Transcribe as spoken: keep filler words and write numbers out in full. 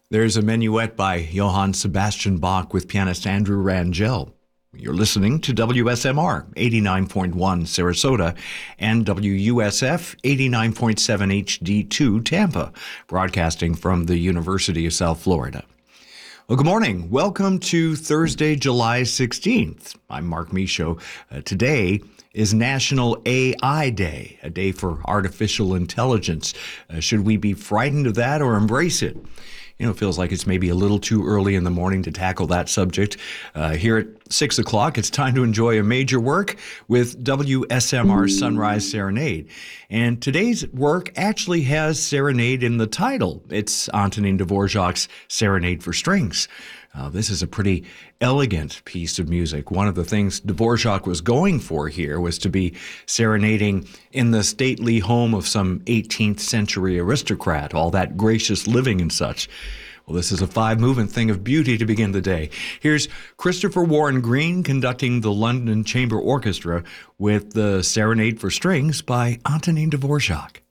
There's a minuet by Johann Sebastian Bach with pianist Andrew Rangel. You're listening to W S M R eighty-nine point one Sarasota and W U S F eighty-nine point seven H D two Tampa, broadcasting from the University of South Florida. Well, good morning. Welcome to Thursday, July sixteenth. I'm Mark Michaud. Uh, today is National A I Day, a day for artificial intelligence. Uh, should we be frightened of that or embrace it? You know, it feels like it's maybe a little too early in the morning to tackle that subject. Uh, here at six o'clock, it's time to enjoy a major work with W S M R Sunrise Serenade. And today's work actually has serenade in the title. It's Antonin Dvorak's Serenade for Strings. Uh, this is a pretty elegant piece of music. One of the things Dvorak was going for here was to be serenading in the stately home of some eighteenth century aristocrat, all that gracious living and such. Well, this is a five-movement thing of beauty to begin the day. Here's Christopher Warren Green conducting the London Chamber Orchestra with the Serenade for Strings by Antonin Dvorak.